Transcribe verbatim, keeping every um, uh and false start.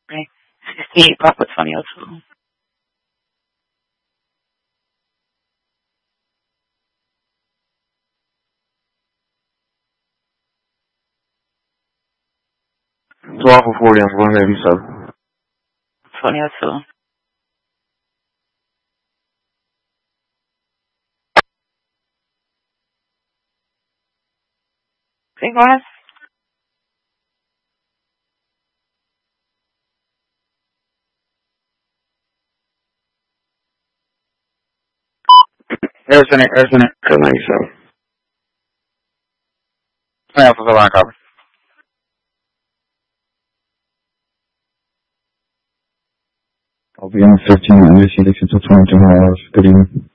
Okay. sixty-eight Rockwood twenty oh two. twelve for forty, I'm going to be seven. twenty oh two. Okay, go ahead. Harrison, Harrison, Harrison, ninety-seven. Yeah, for the line copy. I'll be on fifteen, I'm issued until twenty-two hours. Good evening.